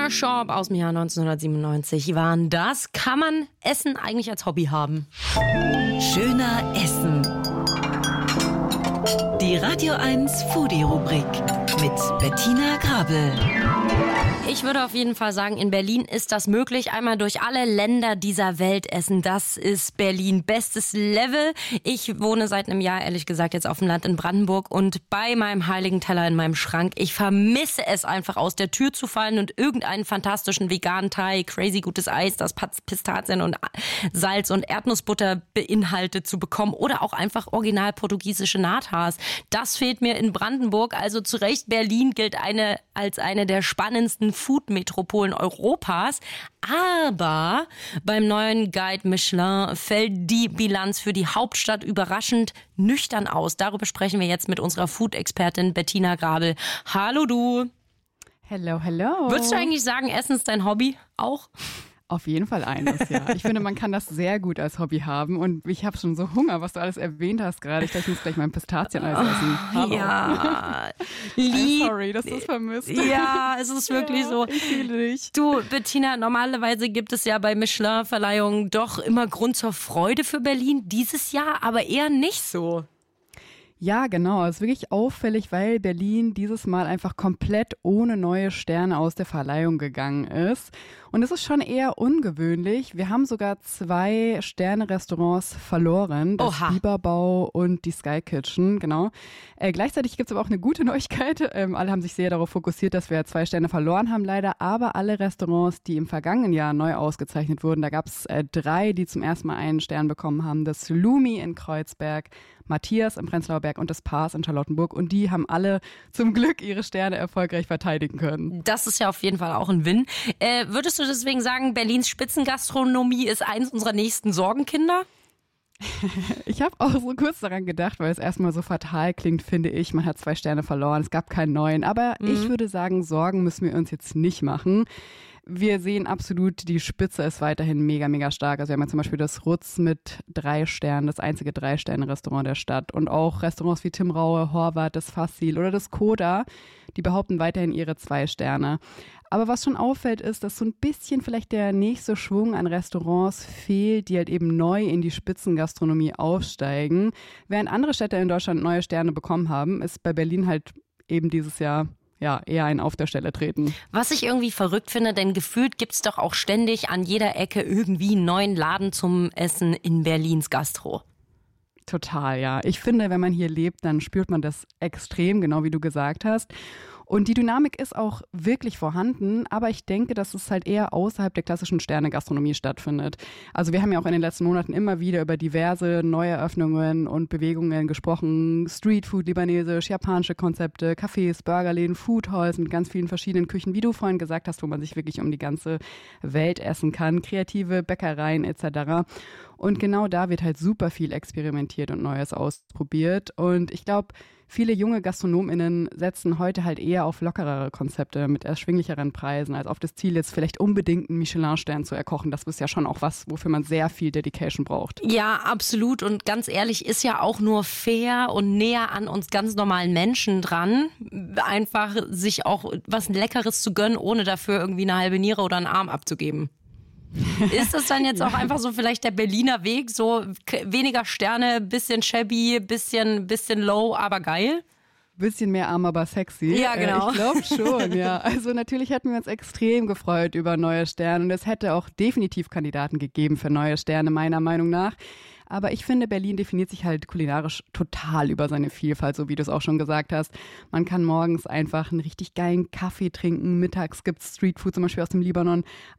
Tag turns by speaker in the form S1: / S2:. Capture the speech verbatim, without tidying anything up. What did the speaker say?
S1: Bettina Schorb aus dem Jahr neunzehnhundertsiebenundneunzig waren das. Kann man Essen eigentlich als Hobby haben?
S2: Schöner Essen. Die Radio eins Foodie-Rubrik mit Bettina Grabel.
S1: Ich würde auf jeden Fall sagen, in Berlin ist das möglich. Einmal durch alle Länder dieser Welt essen. Das ist Berlin. Bestes Level. Ich wohne seit einem Jahr, ehrlich gesagt, jetzt auf dem Land in Brandenburg. Und bei meinem heiligen Teller in meinem Schrank, ich vermisse es einfach, aus der Tür zu fallen und irgendeinen fantastischen veganen Thai, crazy gutes Eis, das Pistazien und Salz und Erdnussbutter beinhaltet zu bekommen. Oder auch einfach original portugiesische Natas. Das fehlt mir in Brandenburg. Also zu Recht, Berlin gilt eine, als eine der spannendsten Food-Metropolen Europas. Aber beim neuen Guide Michelin fällt die Bilanz für die Hauptstadt überraschend nüchtern aus. Darüber sprechen wir jetzt mit unserer Food-Expertin Bettina Grabel. Hallo du.
S3: Hello, hello.
S1: Würdest du eigentlich sagen, Essen ist dein Hobby auch?
S3: Auf jeden Fall eines, ja. Ich finde, man kann das sehr gut als Hobby haben. Und ich habe schon so Hunger, was du alles erwähnt hast gerade. Ich dachte, ich muss gleich mein Pistazieneis essen.
S1: Hallo. Ja, lieb.
S3: Sorry, dass du es vermisst.
S1: Ja, es ist wirklich
S3: ja,
S1: so.
S3: Ich fühle dich.
S1: Du, Bettina, normalerweise gibt es ja bei Michelin-Verleihungen doch immer Grund zur Freude für Berlin. Dieses Jahr aber eher nicht so.
S3: Ja, genau. Es ist wirklich auffällig, weil Berlin dieses Mal einfach komplett ohne neue Sterne aus der Verleihung gegangen ist. Und es ist schon eher ungewöhnlich. Wir haben sogar zwei Sterne-Restaurants verloren. Das
S1: Oha.
S3: Bieberbau und die Sky Kitchen, genau. Äh, gleichzeitig gibt es aber auch eine gute Neuigkeit. Ähm, alle haben sich sehr darauf fokussiert, dass wir zwei Sterne verloren haben, leider. Aber alle Restaurants, die im vergangenen Jahr neu ausgezeichnet wurden, da gab es äh, drei, die zum ersten Mal einen Stern bekommen haben. Das Lumi in Kreuzberg, Matthias im Prenzlauer Berg und das Pars in Charlottenburg. Und die haben alle zum Glück ihre Sterne erfolgreich verteidigen können.
S1: Das ist ja auf jeden Fall auch ein Win. Äh, würdest du deswegen sagen, Berlins Spitzengastronomie ist eins unserer nächsten Sorgenkinder?
S3: Ich habe auch so kurz daran gedacht, weil es erstmal so fatal klingt, finde ich. Man hat zwei Sterne verloren, es gab keinen neuen. Aber mhm. ich würde sagen, Sorgen müssen wir uns jetzt nicht machen. Wir sehen absolut, die Spitze ist weiterhin mega, mega stark. Also wir haben ja zum Beispiel das Rutz mit drei Sternen, das einzige Drei-Sterne-Restaurant der Stadt. Und auch Restaurants wie Tim Raue, Horvath, das Fassil oder das Koda, die behaupten weiterhin ihre zwei Sterne. Aber was schon auffällt, ist, dass so ein bisschen vielleicht der nächste Schwung an Restaurants fehlt, die halt eben neu in die Spitzengastronomie aufsteigen. Während andere Städte in Deutschland neue Sterne bekommen haben, ist bei Berlin halt eben dieses Jahr ja, eher ein Auf der Stelle treten.
S1: Was ich irgendwie verrückt finde, denn gefühlt gibt's doch auch ständig an jeder Ecke irgendwie einen neuen Laden zum Essen in Berlins Gastro.
S3: Total, ja. Ich finde, wenn man hier lebt, dann spürt man das extrem, genau wie du gesagt hast. Und die Dynamik ist auch wirklich vorhanden, aber ich denke, dass es halt eher außerhalb der klassischen Sterne-Gastronomie stattfindet. Also wir haben ja auch in den letzten Monaten immer wieder über diverse Neueröffnungen und Bewegungen gesprochen. Streetfood, libanesisch, japanische Konzepte, Cafés, Burgerläden, Foodhalls mit ganz vielen verschiedenen Küchen, wie du vorhin gesagt hast, wo man sich wirklich um die ganze Welt essen kann, kreative Bäckereien et cetera. Und genau da wird halt super viel experimentiert und Neues ausprobiert. Und ich glaube, viele junge GastronomInnen setzen heute halt eher auf lockerere Konzepte mit erschwinglicheren Preisen, als auf das Ziel, jetzt vielleicht unbedingt einen Michelin-Stern zu erkochen. Das ist ja schon auch was, wofür man sehr viel Dedication braucht.
S1: Ja, absolut. Und ganz ehrlich, ist ja auch nur fair und näher an uns ganz normalen Menschen dran, einfach sich auch was Leckeres zu gönnen, ohne dafür irgendwie eine halbe Niere oder einen Arm abzugeben. Ist das dann jetzt ja. auch einfach so vielleicht der Berliner Weg, so weniger Sterne, bisschen shabby, bisschen, bisschen low, aber geil?
S3: Bisschen mehr arm, aber sexy.
S1: Ja, genau.
S3: Äh, ich glaube schon, ja. Also natürlich hätten wir uns extrem gefreut über neue Sterne und es hätte auch definitiv Kandidaten gegeben für neue Sterne, meiner Meinung nach. Aber ich finde, Berlin definiert sich halt kulinarisch total über seine Vielfalt, so wie du es auch schon gesagt hast. Man kann morgens einfach einen richtig geilen Kaffee trinken, mittags gibt es Streetfood zum Beispiel aus dem Libanon,